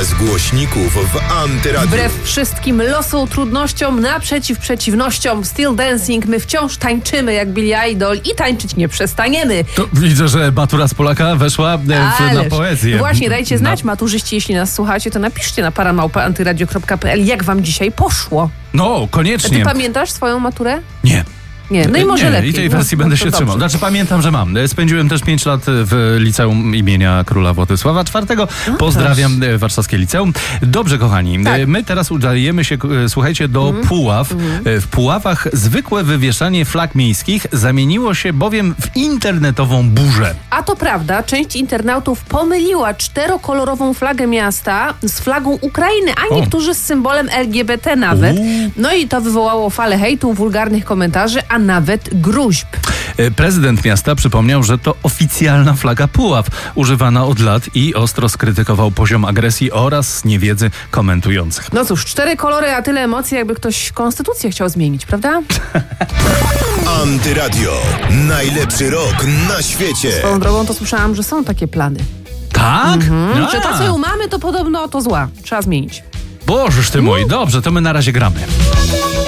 Bez głośników w Antyradiu. Wbrew wszystkim losom, trudnościom, naprzeciw przeciwnościom, Still Dancing, my wciąż tańczymy jak Billy Idol i tańczyć nie przestaniemy. To widzę, że matura z Polaka weszła na poezję. Właśnie, dajcie znać, maturzyści, jeśli nas słuchacie, to napiszcie na paramałpa.antyradio.pl, jak wam dzisiaj poszło. No, koniecznie. Ty pamiętasz swoją maturę? Nie. Nie, no i może lepiej. I tej wersji będę się trzymał. Znaczy pamiętam, że mam. Spędziłem też 5 lat w liceum imienia króla Władysława IV. Pozdrawiam warszawskie liceum. Dobrze, kochani. Tak. My teraz udajemy się, słuchajcie, do Puław. W Puławach zwykłe wywieszanie flag miejskich zamieniło się bowiem w internetową burzę. A to prawda, część internautów pomyliła 4-kolorową flagę miasta z flagą Ukrainy, a niektórzy z symbolem LGBT nawet. No i to wywołało falę hejtu, wulgarnych komentarzy, a nawet gruźb. Prezydent miasta przypomniał, że to oficjalna flaga Puław, używana od lat, i ostro skrytykował poziom agresji oraz niewiedzy komentujących. No cóż, 4 kolory, a tyle emocji, jakby ktoś konstytucję chciał zmienić, prawda? Antyradio. Najlepszy rok na świecie. Swoją drogą to słyszałam, że są takie plany. Tak? Że ta, co ją mamy, to podobno to zła. Trzeba zmienić. Bożeż ty mój. Dobrze, to my na razie gramy.